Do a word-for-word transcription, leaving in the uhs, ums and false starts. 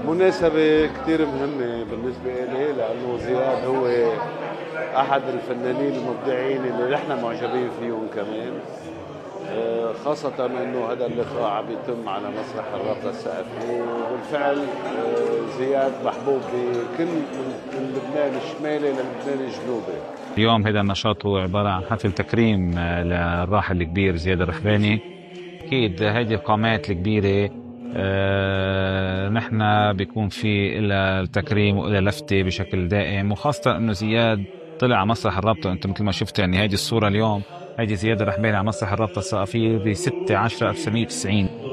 مناسبة كتير مهمة بالنسبة إلي، لأنه زياد هو أحد الفنانين المبدعين اللي نحن معجبين فيهم كمان، آه، خاصة أنه هذا اللقاء عم يتم على مسرح الرابطة الثقافية، وبالفعل آه، زياد محبوب بكل من لبنان الشمالي للبنان الجنوبي. اليوم هذا النشاط هو عبارة عن حفل تكريم آه، للراحل الكبير زياد الرحباني. أكيد هذه القامات الكبيرة آه، نحن بيكون في إلى التكريم وإلى لفتة بشكل دائم، وخاصة إنه زياد طلع على مسرح الرابطة. أنت مثل ما شفت يعني هذه الصورة اليوم، هذه زياد الرحباني على مسرح الرابطة الثقافية ب ستة عشرة ألف وتسعمية وتسعين.